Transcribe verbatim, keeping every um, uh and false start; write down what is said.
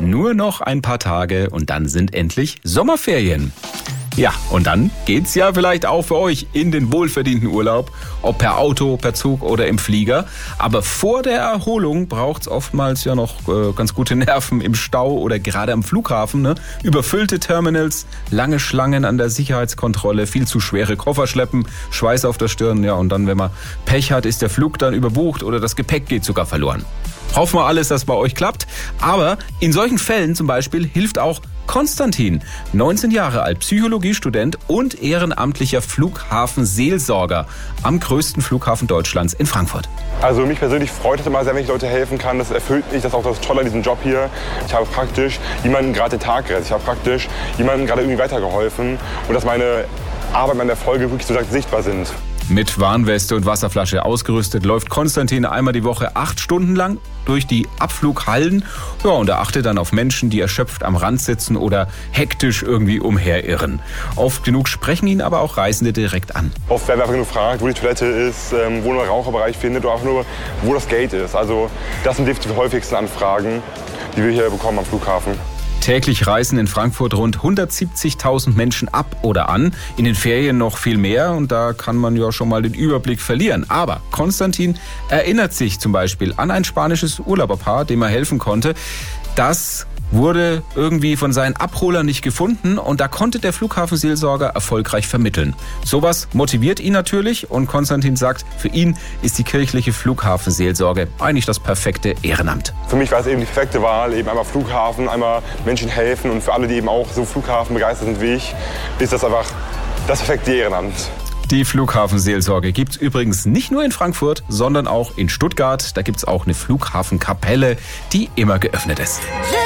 Nur noch ein paar Tage und dann sind endlich Sommerferien. Ja, und dann geht's ja vielleicht auch für euch in den wohlverdienten Urlaub, ob per Auto, per Zug oder im Flieger. Aber vor der Erholung braucht's oftmals ja noch äh, ganz gute Nerven im Stau oder gerade am Flughafen. Ne? Überfüllte Terminals, lange Schlangen an der Sicherheitskontrolle, viel zu schwere Koffer schleppen, Schweiß auf der Stirn. Ja, und dann, wenn man Pech hat, ist der Flug dann überbucht oder das Gepäck geht sogar verloren. Hoffen wir alles, dass bei euch klappt. Aber in solchen Fällen zum Beispiel hilft auch Konstantin, neunzehn Jahre alt, Psychologiestudent und ehrenamtlicher Flughafenseelsorger am größten Flughafen Deutschlands in Frankfurt. Also mich persönlich freut es immer sehr, wenn ich Leute helfen kann. Das erfüllt mich, das ist auch das Tolle an diesem Job hier. Ich habe praktisch jemanden gerade den Tag gerettet. Ich habe praktisch jemandem gerade irgendwie weitergeholfen und dass meine Arbeit, meine Erfolge wirklich so sichtbar sind. Mit Warnweste und Wasserflasche ausgerüstet läuft Konstantin einmal die Woche acht Stunden lang durch die Abflughallen. Ja, und er achtet dann auf Menschen, die erschöpft am Rand sitzen oder hektisch irgendwie umherirren. Oft genug sprechen ihn aber auch Reisende direkt an. Oft werden wir einfach nur gefragt, wo die Toilette ist, wo man einen Raucherbereich findet oder auch nur, wo das Gate ist. Also das sind definitiv die häufigsten Anfragen, die wir hier bekommen am Flughafen. Täglich reisen in Frankfurt rund hundertsiebzigtausend Menschen ab oder an. In den Ferien noch viel mehr und da kann man ja schon mal den Überblick verlieren. Aber Konstantin erinnert sich zum Beispiel an ein spanisches Urlauberpaar, dem er helfen konnte. Das wurde irgendwie von seinen Abholern nicht gefunden und da konnte der Flughafenseelsorger erfolgreich vermitteln. Sowas motiviert ihn natürlich und Konstantin sagt, für ihn ist die kirchliche Flughafenseelsorge eigentlich das perfekte Ehrenamt. Für mich war es eben die perfekte Wahl, eben einmal Flughafen, einmal Menschen helfen und für alle, die eben auch so Flughafen begeistert sind wie ich, ist das einfach das perfekte Ehrenamt. Die Flughafenseelsorge gibt's übrigens nicht nur in Frankfurt, sondern auch in Stuttgart. Da gibt's auch eine Flughafenkapelle, die immer geöffnet ist.